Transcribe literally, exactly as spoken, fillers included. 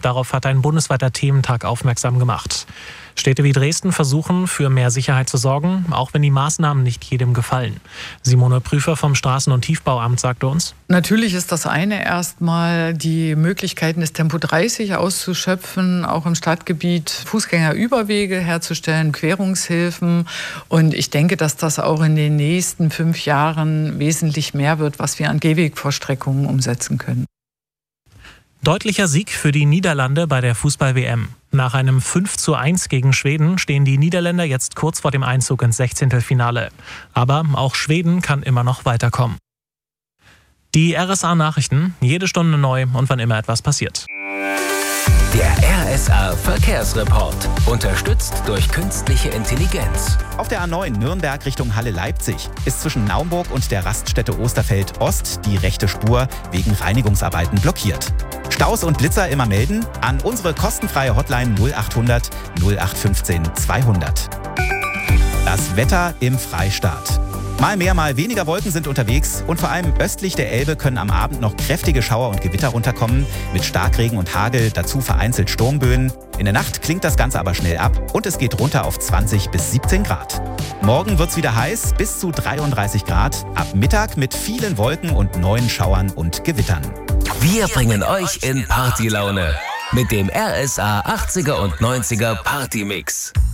Darauf hat ein bundesweiter Thementag aufmerksam gemacht. Städte wie Dresden versuchen, für mehr Sicherheit zu sorgen, auch wenn die Maßnahmen nicht jedem gefallen. Simone Prüfer vom Straßen- und Tiefbauamt sagte uns: Natürlich ist das eine erstmal die Möglichkeiten des Tempo dreißig auszuschöpfen, auch im Stadtgebiet Fußgängerüberwege herzustellen, Querungshilfen. Und ich denke, dass das auch in den nächsten fünf Jahren wesentlich mehr wird, was wir an Gehwegvorstreckungen umsetzen können. Deutlicher Sieg für die Niederlande bei der Fußball-W M. Nach einem fünf zu eins gegen Schweden stehen die Niederländer jetzt kurz vor dem Einzug ins Sechzehntelfinale. Aber auch Schweden kann immer noch weiterkommen. Die R S A-Nachrichten, jede Stunde neu und wann immer etwas passiert. Der R S A-Verkehrsreport, unterstützt durch künstliche Intelligenz. Auf der A neun Nürnberg Richtung Halle-Leipzig ist zwischen Naumburg und der Raststätte Osterfeld Ost die rechte Spur wegen Reinigungsarbeiten blockiert. Staus und Blitzer immer melden an unsere kostenfreie Hotline null achthundert null acht fünfzehn zweihundert. Das Wetter im Freistaat. Mal mehr, mal weniger Wolken sind unterwegs und vor allem östlich der Elbe können am Abend noch kräftige Schauer und Gewitter runterkommen, mit Starkregen und Hagel, dazu vereinzelt Sturmböen. In der Nacht klingt das Ganze aber schnell ab und es geht runter auf zwanzig bis siebzehn Grad. Morgen wird's wieder heiß, bis zu dreiunddreißig Grad, ab Mittag mit vielen Wolken und neuen Schauern und Gewittern. Wir bringen euch in Partylaune mit dem R S A achtziger und neunziger Partymix.